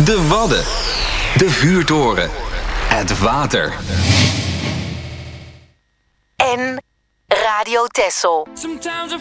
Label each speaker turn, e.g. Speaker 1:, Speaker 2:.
Speaker 1: De Wadden. De vuurtoren. Het water.
Speaker 2: En Radio Texel.
Speaker 3: Sometimes I